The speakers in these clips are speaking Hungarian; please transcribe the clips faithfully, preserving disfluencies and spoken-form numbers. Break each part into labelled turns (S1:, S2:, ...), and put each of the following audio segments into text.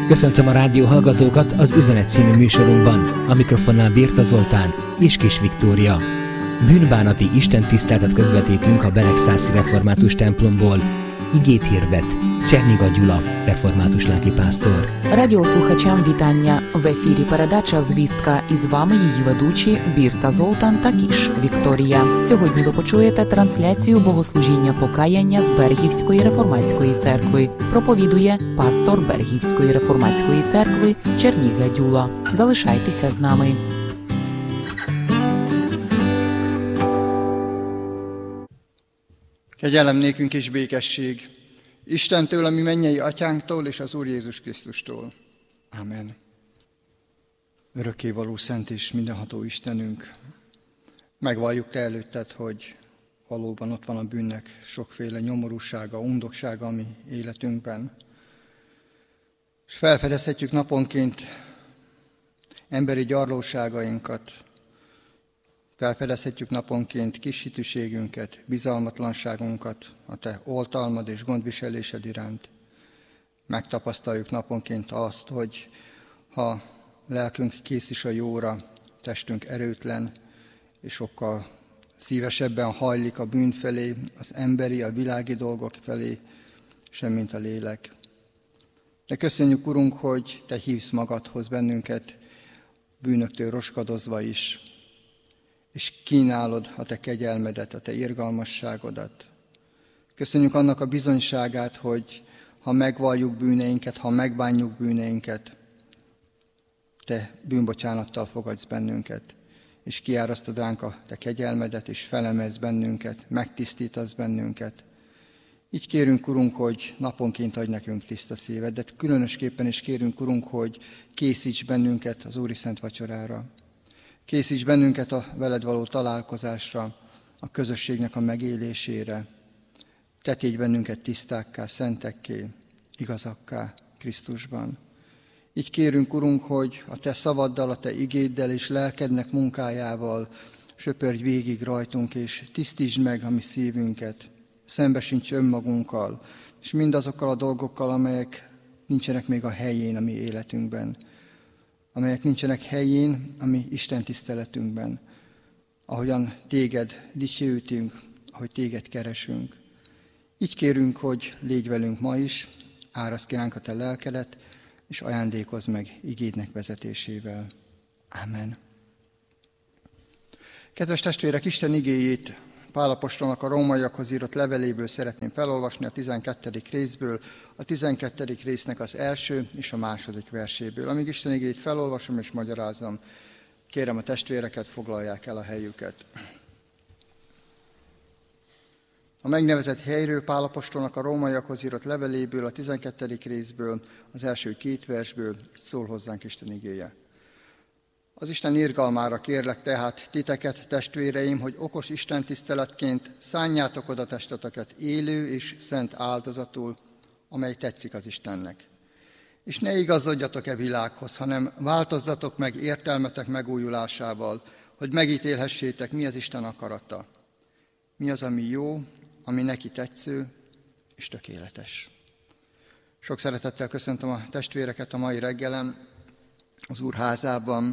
S1: Köszöntöm a rádió hallgatókat az Üzenet című műsorunkban. A mikrofonnál Birta Zoltán és Kis Viktória. Bűnbánati istentiszteletet közvetítünk a Beregszászi Református templomból. Igét hirdet Черніга Gyula, református лакіпастор.
S2: Радіослухачам вітання. В ефірі передача «Звістка» і з вами її ведучі Бірта Золтан та Кіш Вікторія. Сьогодні ви почуєте трансляцію богослужіння покаяння з Бергівської реформатської церкви. Проповідує пастор Бергівської реформатської церкви Черніга Gyula. Залишайтеся з нами.
S3: Kegyelem nékünk és békesség Istentől, a mi mennyei atyánktól és az Úr Jézus Krisztustól. Amen. Örökkévaló, szent és mindenható Istenünk, megvalljuk Te előtted, hogy valóban ott van a bűnnek sokféle nyomorúsága, undoksága a mi életünkben. És felfedezhetjük naponként emberi gyarlóságainkat, felfedezhetjük naponként kishitűségünket, bizalmatlanságunkat a Te oltalmad és gondviselésed iránt. Megtapasztaljuk naponként azt, hogy ha lelkünk kész is a jóra, testünk erőtlen, és sokkal szívesebben hajlik a bűn felé, az emberi, a világi dolgok felé, semmint a lélek. De köszönjük, Urunk, hogy Te hívsz magadhoz bennünket, bűnöktől roskadozva is, és kínálod a Te kegyelmedet, a Te irgalmasságodat. Köszönjük annak a bizonyságát, hogy ha megvalljuk bűneinket, ha megbánjuk bűneinket, Te bűnbocsánattal fogadsz bennünket, és kiárasztod ránk a Te kegyelmedet, és felemelsz bennünket, megtisztítasz bennünket. Így kérünk, Urunk, hogy naponként adj nekünk tiszta szívet, de különösképpen is kérünk, Urunk, hogy készíts bennünket az Úri Szent Vacsorára. Készíts bennünket a veled való találkozásra, a közösségnek a megélésére. Te tégy bennünket tisztákká, szentekké, igazakká Krisztusban. Így kérünk, Urunk, hogy a Te szavaddal, a Te igéddel és lelkednek munkájával söpörj végig rajtunk, és tisztítsd meg a mi szívünket, szembesíts önmagunkkal, és mindazokkal a dolgokkal, amelyek nincsenek még a helyén a mi életünkben, amelyek nincsenek helyén a mi Isten tiszteletünkben, ahogyan Téged dicsőítünk, ahogy Téged keresünk. Így kérünk, hogy légy velünk ma is, áraszd ki ránk a Te lelkedet, és ajándékozz meg igédnek vezetésével. Amen. Kedves testvérek, Isten igéjét Pál apostolnak a rómaiakhoz írott leveléből szeretném felolvasni, a tizenkettedik részből, a tizenkettedik résznek az első és a második verséből. Amíg Isten igéjét felolvasom és magyarázom, kérem a testvéreket, foglalják el a helyüket. A megnevezett helyről Pál apostolnak a rómaiakhoz írott leveléből, a tizenkettedik részből, az első két versből így szól hozzánk Isten igéje. Az Isten irgalmára kérlek tehát titeket, testvéreim, hogy okos istentiszteletként szánjátok oda testeteket élő és szent áldozatul, amely tetszik az Istennek. És ne igazodjatok e világhoz, hanem változzatok meg értelmetek megújulásával, hogy megítélhessétek, mi az Isten akarata. Mi az, ami jó, ami neki tetsző és tökéletes. Sok szeretettel köszöntöm a testvéreket a mai reggelen, az Úr házában.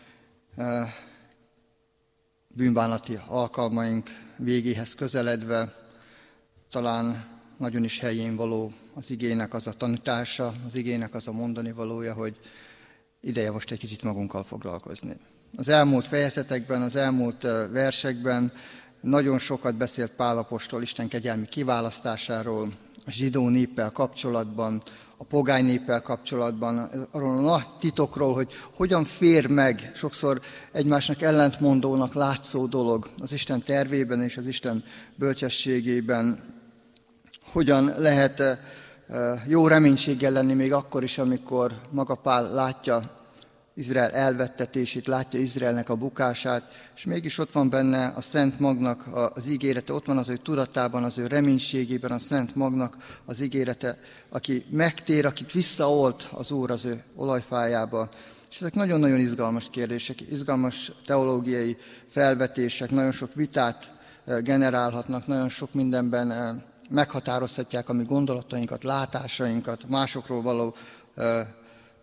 S3: Bűnbánati alkalmaink végéhez közeledve talán nagyon is helyén való az igének az a tanítása, az igének az a mondani valója, hogy ideje most egy kicsit magunkkal foglalkozni. Az elmúlt fejezetekben, az elmúlt versekben nagyon sokat beszélt Pál apostol Isten kegyelmi kiválasztásáról, a zsidó néppel kapcsolatban, a pogány néppel kapcsolatban, arról a nagy titokról, hogy hogyan fér meg sokszor egymásnak ellentmondónak látszó dolog az Isten tervében és az Isten bölcsességében, hogyan lehet jó reménységgel lenni még akkor is, amikor maga Pál látja Izrael elvettetését, látja Izraelnek a bukását, és mégis ott van benne a Szent Magnak az ígérete, ott van az ő tudatában, az ő reménységében a Szent Magnak az ígérete, aki megtér, akit visszaolt az Úr az ő olajfájába. És ezek nagyon-nagyon izgalmas kérdések, izgalmas teológiai felvetések, nagyon sok vitát generálhatnak, nagyon sok mindenben meghatározhatják a mi gondolatainkat, látásainkat, másokról való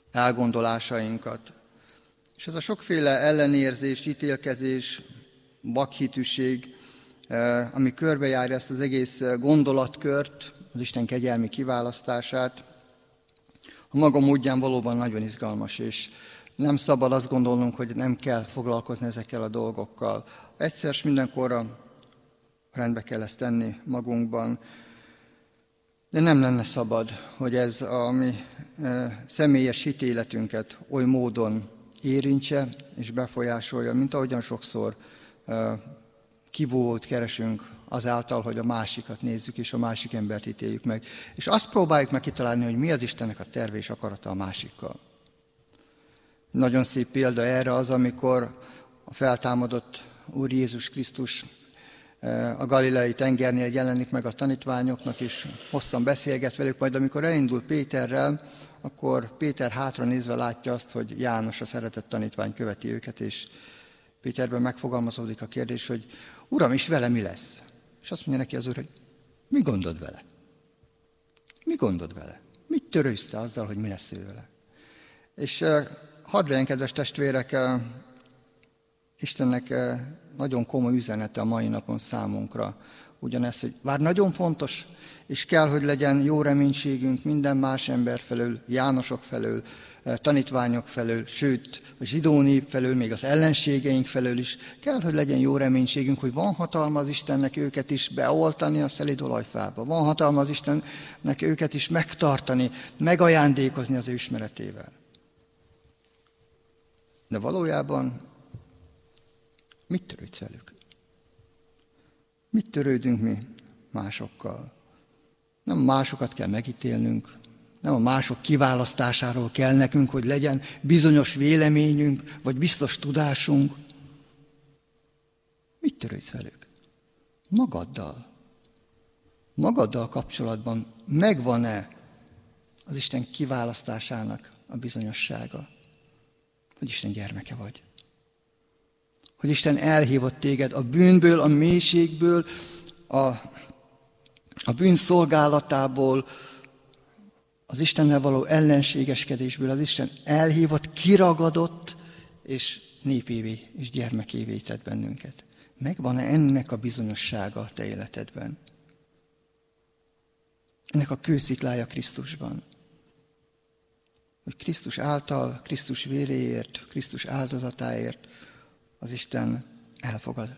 S3: elgondolásainkat. És ez a sokféle ellenérzés, ítélkezés, vakhitűség, ami körbejárja ezt az egész gondolatkört, az Isten kegyelmi kiválasztását, a maga módján valóban nagyon izgalmas, és nem szabad azt gondolnunk, hogy nem kell foglalkozni ezekkel a dolgokkal. Egyszer s mindenkorra rendbe kell ezt tenni magunkban, de nem lenne szabad, hogy ez a mi e, személyes hitéletünket oly módon érintse és befolyásolja, mint ahogyan sokszor e, kivót keresünk azáltal, hogy a másikat nézzük és a másik embert ítéljük meg. És azt próbáljuk meg kitalálni, hogy mi az Istennek a terve és akarata a másikkal. Nagyon szép példa erre az, amikor a feltámadott Úr Jézus Krisztus a Galileai tengernél jelenik meg a tanítványoknak, és hosszan beszélget velük, majd amikor elindul Péterrel, akkor Péter hátra nézve látja azt, hogy János, a szeretett tanítvány követi őket, és Péterben megfogalmazódik a kérdés, hogy Uram, és vele mi lesz? És azt mondja neki az Úr, hogy mi gondod vele? Mi gondod vele? Mit törődsz te azzal, hogy mi lesz ő vele? És hadd legyen, kedves testvérek, Istennek nagyon komoly üzenete a mai napon számunkra. Ugyanez, hogy bár nagyon fontos, és kell, hogy legyen jó reménységünk minden más ember felől, Jánosok felől, tanítványok felől, sőt, a zsidó nép felől, még az ellenségeink felől is, kell, hogy legyen jó reménységünk, hogy van hatalma az Istennek őket is beoltani a szelíd olajfába. Van hatalma az Istennek őket is megtartani, megajándékozni az ő ismeretével. De valójában mit törődsz velük? Mit törődünk mi másokkal? Nem másokat kell megítélnünk, nem a mások kiválasztásáról kell nekünk, hogy legyen bizonyos véleményünk, vagy biztos tudásunk. Mit törődsz velük? Magaddal. Magaddal kapcsolatban megvan-e az Isten kiválasztásának a bizonyossága? Hogy Isten gyermeke vagy. Hogy Isten elhívott téged a bűnből, a mélységből, a, a bűn szolgálatából, az Istennel való ellenségeskedésből, az Isten elhívott, kiragadott, és népévé és gyermekévé tett bennünket. Megvan-e ennek a bizonyossága a te életedben? Ennek a kősziklája Krisztusban. Hogy Krisztus által, Krisztus véréért, Krisztus áldozatáért az Isten elfogad.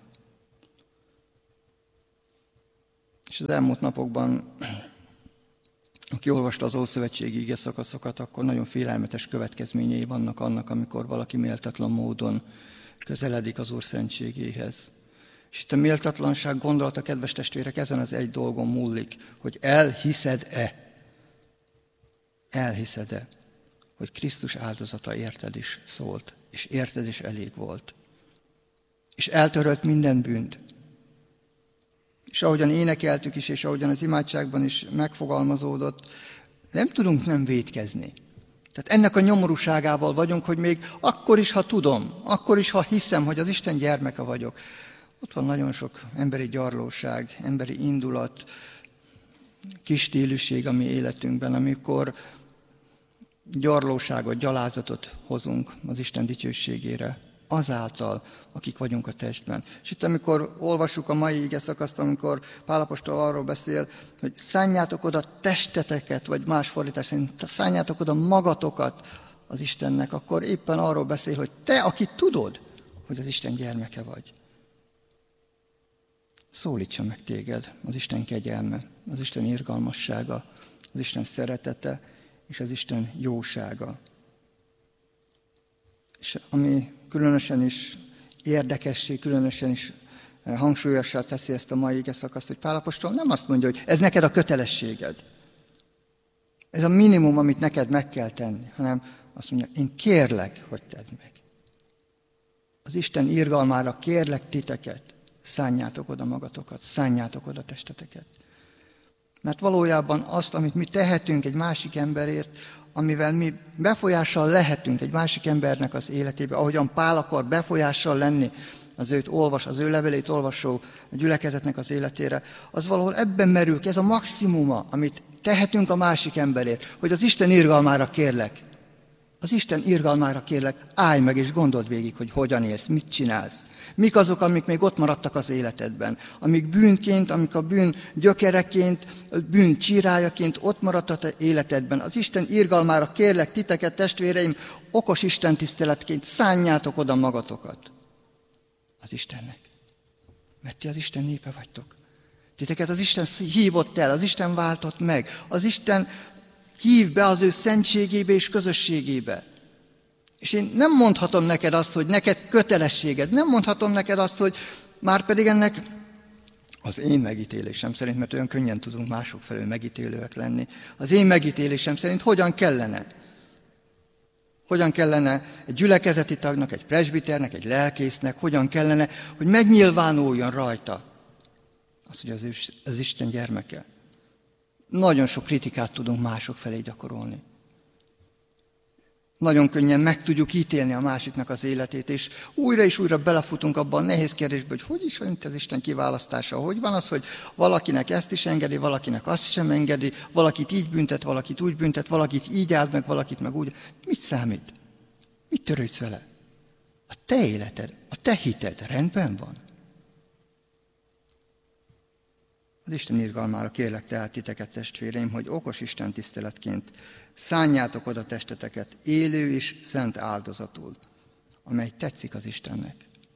S3: És az elmúlt napokban, aki olvasta az Ószövetségi ige szakaszokat, akkor nagyon félelmetes következményei vannak annak, amikor valaki méltatlan módon közeledik az Úr szentségéhez. És itt a méltatlanság gondolata, kedves testvérek, ezen az egy dolgon múlik, hogy elhiszed-e, elhiszed-e, hogy Krisztus áldozata érted is szólt, és érted is elég volt. És eltörölt minden bűnt. És ahogyan énekeltük is, és ahogyan az imádságban is megfogalmazódott, nem tudunk nem vétkezni. Tehát ennek a nyomorúságával vagyunk, hogy még akkor is, ha tudom, akkor is, ha hiszem, hogy az Isten gyermeke vagyok. Ott van nagyon sok emberi gyarlóság, emberi indulat, kisstíluség a mi életünkben, amikor gyarlóságot, gyalázatot hozunk az Isten dicsőségére, azáltal, akik vagyunk a testben. És itt, amikor olvassuk a mai ige szakaszt, amikor Pál apostol arról beszél, hogy szánjátok oda testeteket, vagy más fordítás szerint szánjátok oda magatokat az Istennek, akkor éppen arról beszél, hogy te, aki tudod, hogy az Isten gyermeke vagy. Szólítsa meg téged az Isten kegyelme, az Isten irgalmassága, az Isten szeretete és az Isten jósága. És ami különösen is érdekessé, különösen is hangsúlyossá teszi ezt a mai ige szakaszt, hogy Pál apostol nem azt mondja, hogy ez neked a kötelességed. Ez a minimum, amit neked meg kell tenni, hanem azt mondja, én kérlek, hogy tedd meg. Az Isten irgalmára kérlek titeket, szánjátok oda magatokat, szánjátok oda testeteket. Mert valójában azt, amit mi tehetünk egy másik emberért, amivel mi befolyással lehetünk egy másik embernek az életébe, ahogyan Pál akar befolyással lenni az őt olvas, az ő levelét olvasó gyülekezetnek az életére, az valahol ebben merül ki, ez a maximuma, amit tehetünk a másik emberért, hogy az Isten irgalmára kérlek, Az Isten irgalmára kérlek, állj meg és gondold végig, hogy hogyan élsz, mit csinálsz. Mik azok, amik még ott maradtak az életedben. Amik bűnként, amik a bűn gyökereként, bűn csírájaként ott maradtak az életedben. Az Isten irgalmára kérlek titeket, testvéreim, okos Isten tiszteletként szánjátok oda magatokat az Istennek. Mert ti az Isten népe vagytok. Titeket az Isten hívott el, az Isten váltott meg. Az Isten hív be az ő szentségébe és közösségébe. És én nem mondhatom neked azt, hogy neked kötelességed. Nem mondhatom neked azt, hogy már pedig ennek az én megítélésem szerint, mert olyan könnyen tudunk mások felől megítélőek lenni. Az én megítélésem szerint hogyan kellene? Hogyan kellene egy gyülekezeti tagnak, egy presbiternek, egy lelkésznek, hogyan kellene, hogy megnyilvánuljon rajta az, hogy az, az Isten gyermeke. Nagyon sok kritikát tudunk mások felé gyakorolni. Nagyon könnyen meg tudjuk ítélni a másiknak az életét, és újra és újra belefutunk abban a nehéz kérdésbe, hogy hogy is van itt az Isten kiválasztása, hogy van az, hogy valakinek ezt is engedi, valakinek azt sem engedi, valakit így büntet, valakit úgy büntet, valakit így áld meg, valakit meg úgy. Mit számít? Mit törődsz vele? A te életed, a te hited rendben van? Az Isten irgalmára kérlek tehát titeket, testvéreim, hogy okos Isten tiszteletként szánjátok oda testeteket élő és szent áldozatul, amely tetszik az Istennek.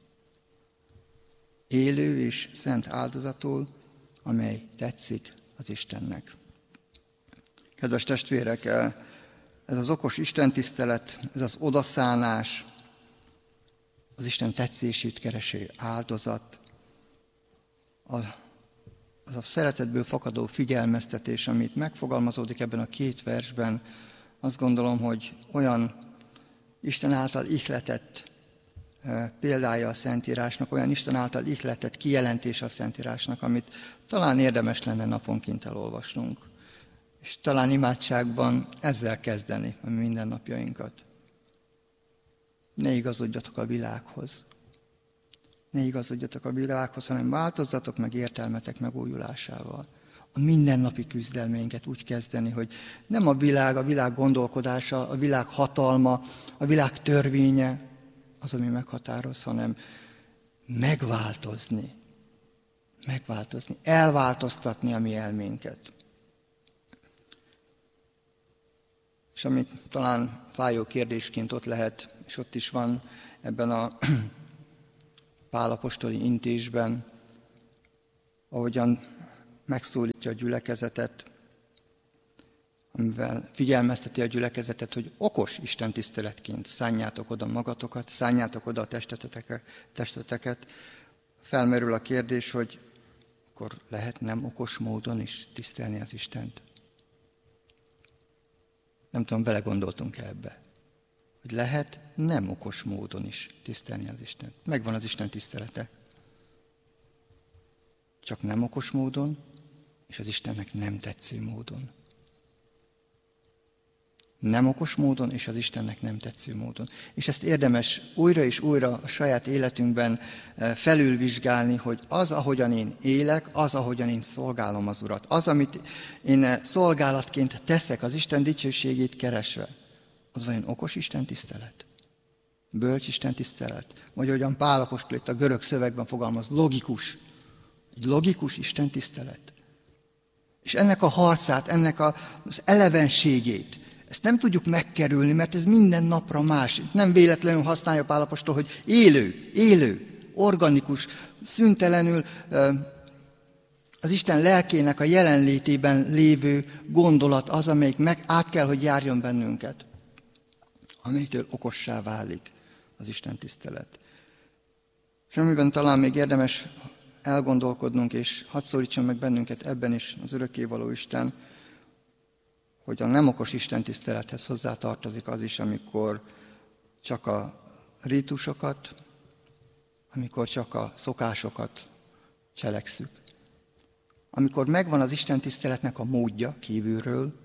S3: Élő és szent áldozatul, amely tetszik az Istennek. Kedves testvérek, ez az okos Isten tisztelet, ez az odaszánás, az Isten tetszését kereső áldozat, az az a szeretetből fakadó figyelmeztetés, amit megfogalmazódik ebben a két versben, azt gondolom, hogy olyan Isten által ihletett példája a Szentírásnak, olyan Isten által ihletett kijelentése a Szentírásnak, amit talán érdemes lenne naponként elolvasnunk. És talán imádságban ezzel kezdeni a mindennapjainkat. Ne igazodjatok a világhoz. Ne igazodjatok a világhoz, hanem változzatok meg értelmetek megújulásával. A mindennapi küzdelmeinket úgy kezdeni, hogy nem a világ, a világ gondolkodása, a világ hatalma, a világ törvénye az, ami meghatároz, hanem megváltozni. Megváltozni, elváltoztatni a mi elménket. És ami talán fájó kérdésként ott lehet, és ott is van ebben a Pál apostoli intésben, ahogyan megszólítja a gyülekezetet, amivel figyelmezteti a gyülekezetet, hogy okos Isten tiszteletként szánjátok oda magatokat, szánjátok oda a testeteket. Felmerül a kérdés, hogy akkor lehet nem okos módon is tisztelni az Istent? Nem tudom, belegondoltunk-e ebbe, hogy lehet nem okos módon is tisztelni az Istent. Megvan az Isten tisztelete. Csak nem okos módon, és az Istennek nem tetsző módon. Nem okos módon, és az Istennek nem tetsző módon. És ezt érdemes újra és újra a saját életünkben felülvizsgálni, hogy az, ahogyan én élek, az, ahogyan én szolgálom az Urat. Az, amit én szolgálatként teszek az Isten dicsőségét keresve, az vajon okos Isten tisztelet? Bölcs Isten tisztelet? Vagy ahogyan Pál apostol itt a görög szövegben fogalmaz, logikus. Egy logikus Isten tisztelet. És ennek a harcát, ennek az elevenségét, ezt nem tudjuk megkerülni, mert ez minden napra más. Nem véletlenül használja Pál apostol, hogy élő, élő, organikus, szüntelenül az Isten lelkének a jelenlétében lévő gondolat az, amelyik meg át kell, hogy járjon bennünket, amelytől okossá válik az Isten tisztelet. És amiben talán még érdemes elgondolkodnunk, és hadd szólítson meg bennünket ebben is az örökkévaló Isten, hogy a nem okos Isten tisztelethez hozzátartozik az is, amikor csak a rítusokat, amikor csak a szokásokat cselekszük. Amikor megvan az Isten tiszteletnek a módja kívülről,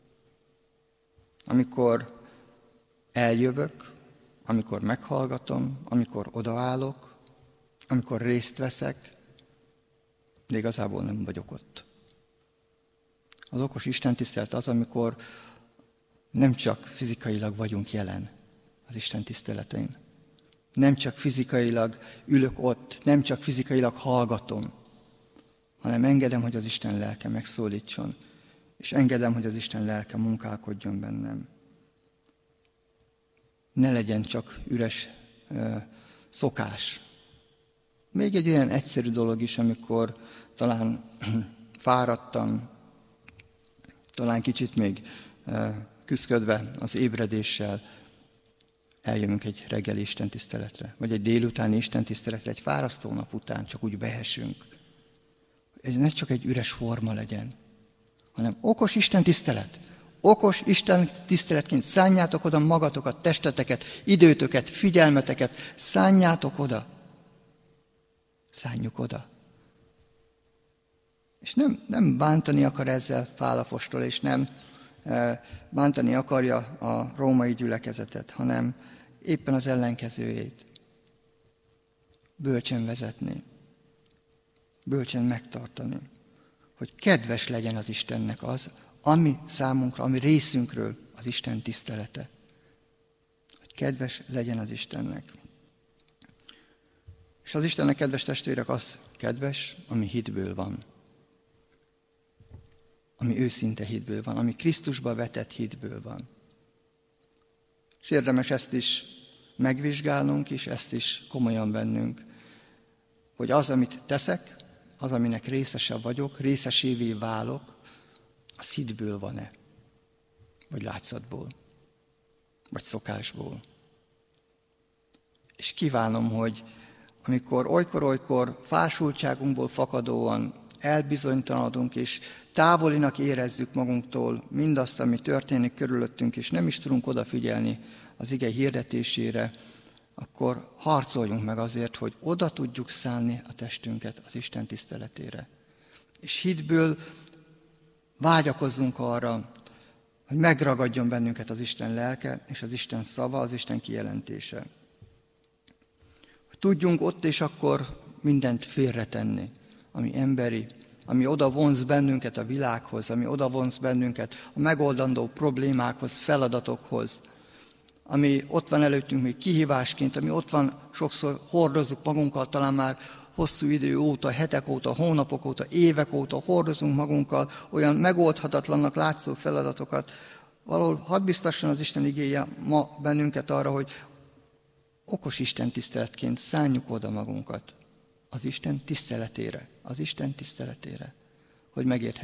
S3: amikor eljövök, amikor meghallgatom, amikor odaállok, amikor részt veszek, de igazából nem vagyok ott. Az okos Isten tisztelet az, amikor nem csak fizikailag vagyunk jelen az Isten tiszteletein. Nem csak fizikailag ülök ott, nem csak fizikailag hallgatom, hanem engedem, hogy az Isten lelke megszólítson, és engedem, hogy az Isten lelke munkálkodjon bennem. Ne legyen csak üres uh, szokás. Még egy olyan egyszerű dolog is, amikor talán fáradtan, talán kicsit még uh, küszködve az ébredéssel eljövünk egy reggeli istentiszteletre, vagy egy délutáni istentiszteletre, egy fárasztó nap után csak úgy behessünk. Ez ne csak egy üres forma legyen, hanem okos istentisztelet. Okos istentiszteletként szánjátok oda magatokat, testeteket, időtöket, figyelmeteket, szánjátok oda. Szánjuk oda. És nem, nem bántani akar ezzel Pál apostol, és nem e, bántani akarja a római gyülekezetet, hanem éppen az ellenkezőjét. Bölcsen vezetni. Bölcsen megtartani. Hogy kedves legyen az Istennek az, ami számunkra, ami részünkről az Isten tisztelete. Hogy kedves legyen az Istennek. És az Istennek, kedves testvérek, az kedves, ami hitből van. Ami őszinte hitből van, ami Krisztusba vetett hitből van. És érdemes ezt is megvizsgálnunk, és ezt is komolyan vennünk, hogy az, amit teszek, az, aminek részesebb vagyok, részesévé válok, az hitből van-e? Vagy látszatból? Vagy szokásból? És kívánom, hogy amikor olykor-olykor fásultságunkból fakadóan elbizonytalanodunk, és távolinak érezzük magunktól mindazt, ami történik körülöttünk, és nem is tudunk odafigyelni az ige hirdetésére, akkor harcoljunk meg azért, hogy oda tudjuk szánni a testünket az Isten tiszteletére. És hitből vágyakozzunk arra, hogy megragadjon bennünket az Isten lelke, és az Isten szava, az Isten kijelentése. Hogy tudjunk ott és akkor mindent félretenni, ami emberi, ami oda vonz bennünket a világhoz, ami oda vonz bennünket a megoldandó problémákhoz, feladatokhoz, ami ott van előttünk még kihívásként, ami ott van, sokszor hordozzuk magunkkal, talán már hosszú idő óta, hetek óta, hónapok óta, évek óta hordozunk magunkkal olyan megoldhatatlannak látszó feladatokat. Valahol hadd biztasson az Isten igéje ma bennünket arra, hogy okos Isten tiszteletként szánjuk oda magunkat az Isten tiszteletére, az Isten tiszteletére, hogy megérthessük